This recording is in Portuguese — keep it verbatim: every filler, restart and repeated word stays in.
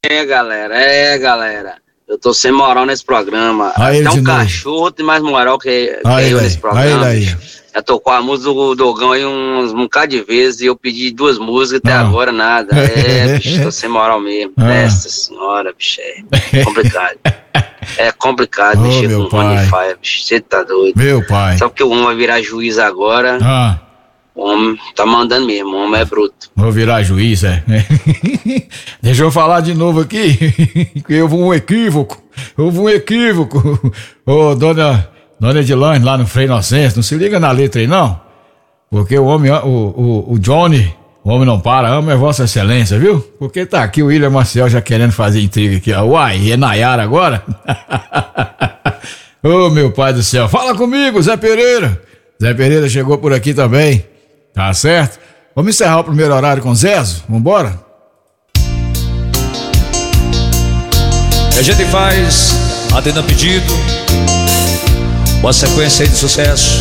É, galera, é, galera. Eu tô sem moral nesse programa. Aí Até um de novo. cachorro tem mais moral que, que Aí, eu aí, nesse programa. aí, aí. Já tocou a música do Dogão aí uns um bocado de vezes e eu pedi duas músicas até Não. agora nada. É, bicho, tô sem moral mesmo. Ah. Nossa senhora, bicho, é complicado. É complicado Ô, mexer meu com o Rony pai. Fire, bicho. Você tá doido. Meu pai. Só porque o homem vai virar juiz agora, Ah, o homem tá mandando mesmo, o homem é bruto. vou virar juiz, é. Deixa eu falar de novo aqui, que houve um equívoco, houve um equívoco. Ô, dona, dona Edilane, lá no Frei Inocêncio, não se liga na letra aí, não. Porque o homem, o, o, o Johnny, o homem não para, ama é Vossa Excelência, viu? Porque tá aqui o William Maciel já querendo fazer intriga aqui, ó. Uai, é Nayara agora? Ô, meu pai do céu, fala comigo, Zé Pereira. Zé Pereira chegou por aqui também, tá certo? Vamos encerrar o primeiro horário com Zezo, vambora? A gente faz, atenda pedido, uma sequência aí de sucesso.